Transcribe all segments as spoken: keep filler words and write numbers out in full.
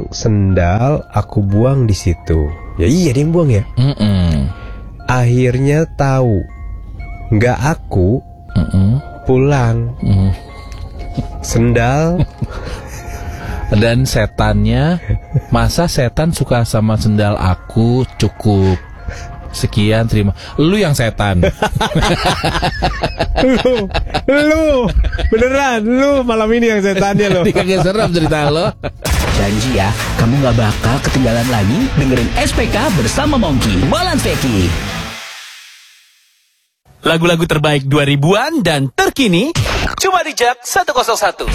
sendal aku buang di situ. Ya iya dia yang buang ya. Mm-mm. Akhirnya tahu, nggak aku Mm-mm. pulang. Mm. Sendal. Dan setannya, masa setan suka sama sendal aku, cukup. Sekian, terima. Lu yang setan. Lu, lu, beneran, lu malam ini yang setannya lo. Dikagak serem cerita lo. Janji ya, kamu gak bakal ketinggalan lagi dengerin S P K bersama Mongki. Balance Veki. Lagu-lagu terbaik dua ribuan dan terkini cuma di Jak seratus satu.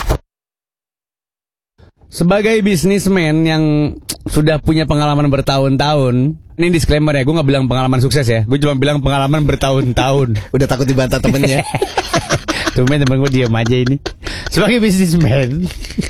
Sebagai bisnismen yang sudah punya pengalaman bertahun-tahun, ini disclaimer ya, gue gak bilang pengalaman sukses ya, gue cuma bilang pengalaman bertahun-tahun. Udah takut dibantah temennya. Tumben temen gue diam aja ini. Sebagai bisnismen,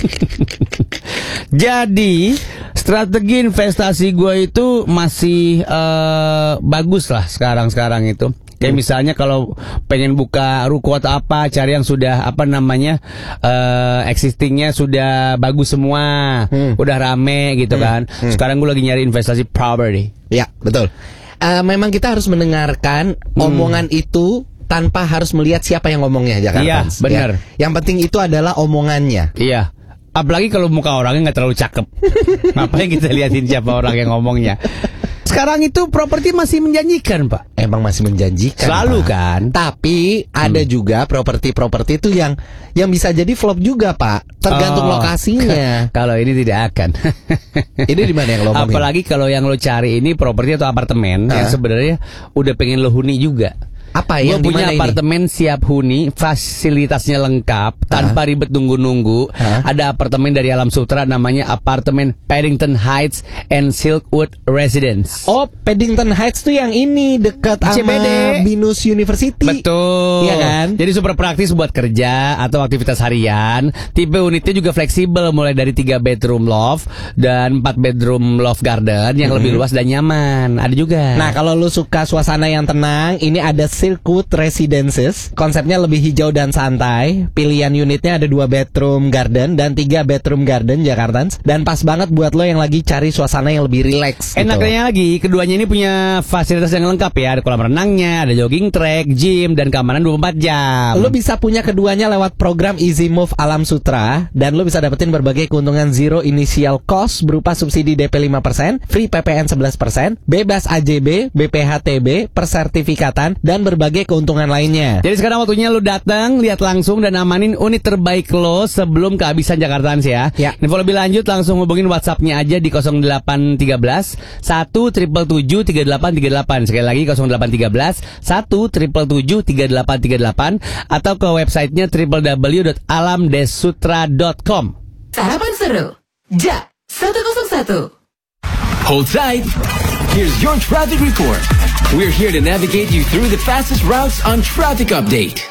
jadi strategi investasi gue itu masih uh, bagus lah sekarang-sekarang itu. Kayak misalnya kalau pengen buka ruko atau apa, cari yang sudah apa namanya uh, existingnya sudah bagus semua, hmm. udah rame gitu hmm. kan. Hmm. Sekarang gue lagi nyari investasi property. Ya betul. Uh, memang kita harus mendengarkan hmm. omongan itu tanpa harus melihat siapa yang ngomongnya, Jakarta. Iya, benar. Ya. Yang penting itu adalah omongannya. Iya. Apalagi kalau muka orangnya nggak terlalu cakep. Ngapain kita liatin siapa orang yang ngomongnya? Sekarang itu properti masih menjanjikan, Pak. Emang masih menjanjikan, selalu Pak. Kan. Tapi ada hmm. juga properti-properti itu yang yang bisa jadi flop juga, Pak. Tergantung oh, lokasinya. Kalau ini tidak akan. Ini di mana yang lo ngomongin? Apalagi kalau yang lo cari ini properti atau apartemen uh. yang sebenarnya udah pengen lo huni juga. Apa yang Gua punya apartemen ini? Siap huni, fasilitasnya lengkap, tanpa ribet nunggu-nunggu. Hah? Ada apartemen dari Alam Sutra namanya apartemen Paddington Heights and Silkwood Residence. Oh, Paddington Heights tuh yang ini dekat sama Binus University. Betul. Iya kan? Jadi super praktis buat kerja atau aktivitas harian. Tipe unitnya juga fleksibel, mulai dari tiga bedroom loft dan empat bedroom loft garden yang hmm. lebih luas dan nyaman. Ada juga. Nah, kalau lu suka suasana yang tenang, ini ada Silkwood Residences. Konsepnya lebih hijau dan santai. Pilihan unitnya ada dua bedroom garden dan tiga bedroom garden Jakartans. Dan pas banget buat lo yang lagi cari suasana yang lebih rileks. Enaknya gitu. Lagi, keduanya ini punya fasilitas yang lengkap ya. Ada kolam renangnya, ada jogging track, gym, dan keamanan dua puluh empat jam. Lo bisa punya keduanya lewat program Easy Move Alam Sutra. Dan lo bisa dapetin berbagai keuntungan zero initial cost berupa subsidi D P lima persen, free P P N sebelas persen, bebas A J B, B P H T B, persertifikatan, dan berbagai keuntungan lainnya. Jadi sekarang waktunya lu datang, lihat langsung dan amanin unit terbaik lo sebelum kehabisan Jakartans ya. Ya. Info lebih lanjut langsung hubungin WhatsApp-nya aja di nol delapan satu tiga satu tujuh tujuh tujuh tiga delapan tiga delapan. Sekali lagi nol delapan tiga satu tujuh tujuh tujuh tiga delapan tiga delapan atau ke websitenya w w w dot alam desutra dot com. Sarapan seru Jak seratus satu. Hold tight. Here's your traffic report. We're here to navigate you through the fastest routes on Traffic Update.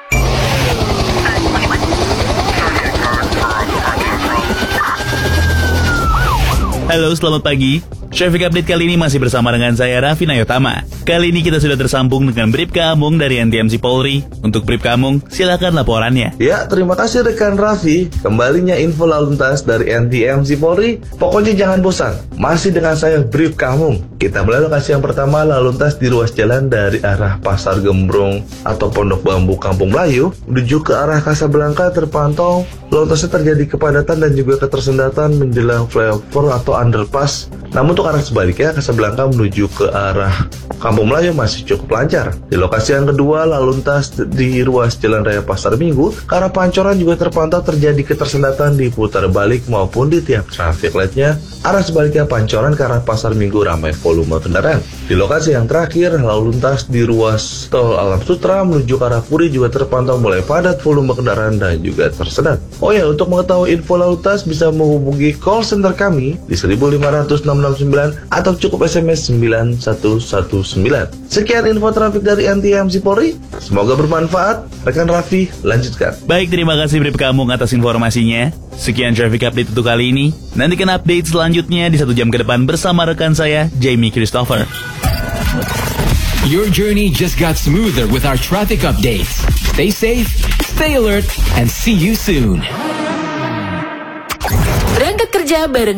Halo, selamat pagi. Traffic Update kali ini masih bersama dengan saya Raffi Nayotama. Kali ini kita sudah tersambung dengan Bribka Amung dari N T M C Polri. Untuk Bribka Amung, silakan laporannya. Ya, terima kasih rekan Raffi. Kembalinya info lalu lintas dari N T M C Polri. Pokoknya jangan bosan. Masih dengan saya Bribka Amung. Kita mulai lokasi yang pertama, lalu lintas di ruas jalan dari arah Pasar Gembrong atau Pondok Bambu Kampung Melayu menuju ke arah Kasablanka terpantau lalu lintasnya terjadi kepadatan dan juga ketersendatan menjelang flyover atau underpass. Namun untuk arah sebaliknya, Kasablanka menuju ke arah Kampung Melayu masih cukup lancar. Di lokasi yang kedua, lalu lintas di ruas Jalan Raya Pasar Minggu ke arah Pancoran juga terpantau terjadi ketersendatan di putar balik maupun di tiap traffic light-nya. Arah sebaliknya Pancoran ke arah Pasar Minggu ramai volume kendaraan. Di lokasi yang terakhir, lalu lintas di ruas Tol Alam Sutra menuju ke arah Puri juga terpantau mulai padat volume kendaraan dan juga tersedat. Oh ya, untuk mengetahui info lalu lintas bisa menghubungi call center kami di seribu lima ratus enam enam sembilan atau cukup S M S sembilan satu satu sembilan. Sekian info trafik dari N T M C Polri. Semoga bermanfaat. Rekan Raffi, lanjutkan. Baik, terima kasih Bribka Amung atas informasinya. Sekian traffic update untuk kali ini. Nantikan update selanjutnya di satu jam ke depan bersama rekan saya, Jamie Christopher. Your journey just got smoother with our traffic updates. Stay safe, stay alert, and see you soon. Berangkat kerja bareng